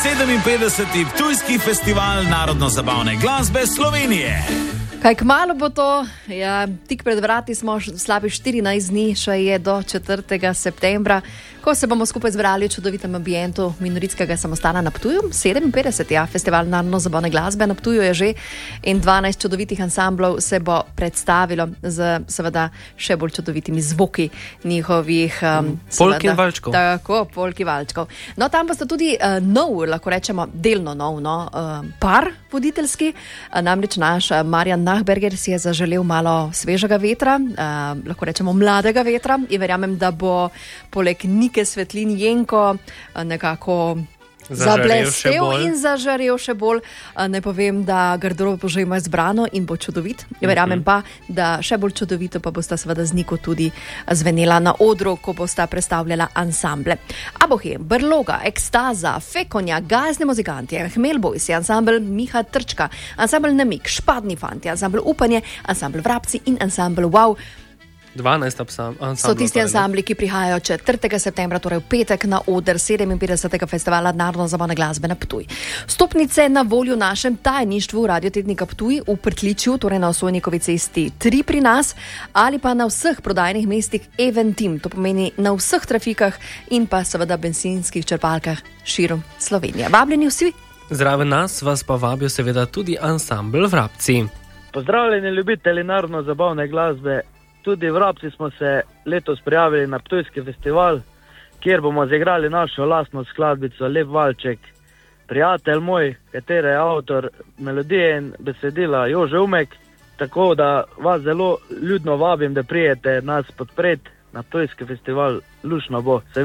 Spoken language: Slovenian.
57. Ptujski festival narodno-zabavne glasbe Slovenije. Kaj kmalu bo to? Ja, tik pred vrati smo, slabih 14 dni, še je do 4. septembra, ko se bomo skupaj zbrali v čudovitem ambientu Minoritskega samostana na Ptuju. 57. Ja, festival narodno-zabavne glasbe na Ptuju je že in 12 čudovitih ansamblov se bo predstavilo z seveda še bolj čudovitimi zvoki njihovih polki in valčkov. Tako, polki valčkov. No, tam pa sta tudi nov, lahko rečemo delno nov, par voditeljski, namreč naš Marjan Nahberger si je zaželel malo svežega vetra, lahko rečemo mladega vetra, in verjamem, da bo poleg Nike Svetlin Jenko nekako zablestel in zažarel še bolj. Ne povem, da garderobo bo že ima izbrano in bo čudovit. Verjamem pa, da še bolj čudovito pa bosta seveda z Niko tudi zvenela na odru, ko bosta predstavljala ansamble. Abohe, Brloga, Ekstaza, Fekonja, Gazni muzikanti, Hmel Boys, ansambl Miha Trčka, ansambl Namik, Špadni fanti, ansambl Upanje, ansambl Vrapci in ansambl Wow. 12 ansamblov. So tisti ansambli, ki prihajajo 4. septembra, torej v petek na oder 57. festivala narodno-zabavne glasbe na Ptuj. Stopnice na voljo našem tajništvu Radiotednika Ptuj v Prtličju, torej na Osojnikovi cesti 3 pri nas, ali pa na vseh prodajnih mestih Eventim, to pomeni na vseh trafikah in pa seveda bencinskih črpalkah širom Slovenije. Vabljeni vsi. Zraven nas vas pa vabijo seveda tudi ansambl Vrapci. Pozdravljeni ljubitelji narodno-zabavne glasbe. Tudi Vrapci smo se letos prijavili na Ptujski festival, kjer bomo zaigrali našo lastno skladbico Lep valček. Prijatelj moj, katere je avtor melodije in besedila Jože Umek, tako da vas zelo ljudno vabim, da prijete nas podpreti na Ptujski festival. Lušno bo.